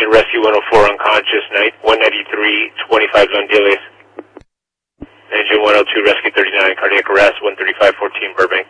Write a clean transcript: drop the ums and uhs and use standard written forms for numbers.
Engine Rescue 104 unconscious, 193, 25 Zone Delays. Engine 102, Rescue 39, cardiac arrest, 135, 14 Burbank.